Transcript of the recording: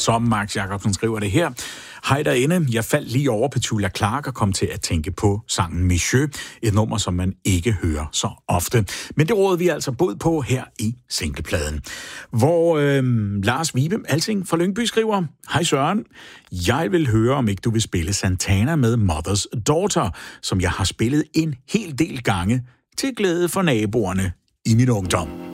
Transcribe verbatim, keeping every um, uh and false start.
som Max Jacobsen skriver det her. Hej derinde, jeg faldt lige over Petula Clark og kom til at tænke på sangen Monsieur, et nummer, som man ikke hører så ofte. Men det råder vi altså bod på her i singlepladen. Hvor øh, Lars Vibe Alting fra Lyngby skriver, hej Søren, jeg vil høre, om ikke du vil spille Santana med Mother's Daughter, som jeg har spillet en hel del gange til glæde for naboerne i min ungdom.